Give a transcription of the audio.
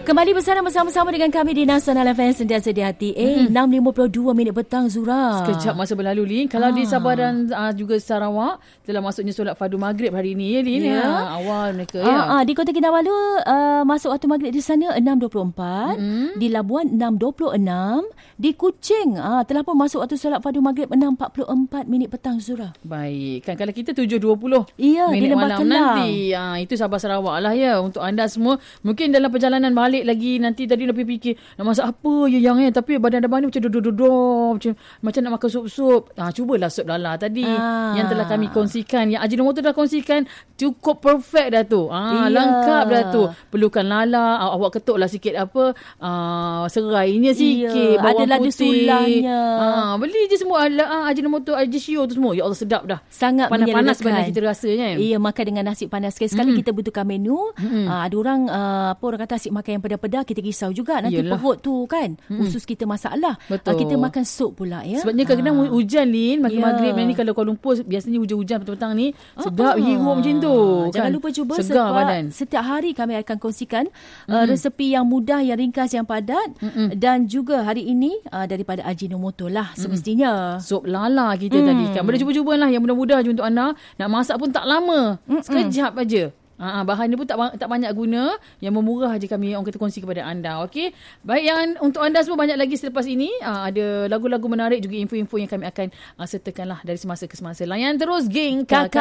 Kembali bersama dengan kami di Nasional FM sentiasa di hati. 6.52 minit petang, Zura. Sekejap masa berlalu, Lin. Kalau di Sabah dan juga Sarawak telah masuknya solat fardu maghrib hari ini, ya, Lin. Awal mereka, Di Kota Kinabalu masuk waktu maghrib di sana 6.24. Di Labuan 6.26. Di Kuching telah pun masuk waktu solat fardu maghrib 6.44 minit petang, Zura. Baik. Kan kalau kita 7.20 di minit Lembah malam Kelang. nanti. Itu Sabah Sarawak lah ya. Untuk anda semua, mungkin dalam perjalanan balik lagi nanti tadi dah fikir nak masak apa je yang tapi badan abang ni macam macam nak makan sup-sup. Cubalah sup lala tadi yang telah kami kongsikan, yang Ajinomoto dah kongsikan, cukup perfect dah tu. Lengkap dah tu. Perlukan lala, awak ketuklah sikit serainya sikit, bawang ada lada putih, sulahnya. Beli je semua Ajinomoto, Ajishio tu semua. Ya Allah, sedap dah. Sangat panas-panas sebenarnya kita rasanya. Iya, makan dengan nasi panas. Sekali kita butuhkan menu. Ada orang orang kata asyik makan yang pedas-pedas, kita risau juga nanti perut tu kan usus kita masalah. Kita makan sup pula ya. Sebabnya kadang-kadang hujan, Lin, maghrib ni kalau Kuala Lumpur biasanya hujan-hujan petang-petang ni sedap hirup macam tu. Jangan kan? lupa cuba Segar sebab badan. setiap hari kami akan kongsikan resepi yang mudah, yang ringkas, yang padat dan juga hari ini daripada Ajinomoto lah semestinya. Sup lala kita tadi kan. Boleh cuba-cubalah yang mudah-mudah je untuk anda. Nak masak pun tak lama. Sekejap aja. Bahan ni pun tak banyak guna, yang memurah je kami orang kata kongsi kepada anda. Okey. Baik, yang untuk anda semua banyak lagi selepas ini ada lagu-lagu menarik juga, info-info yang kami akan sertakanlah dari semasa ke semasa. Layan terus geng Kakak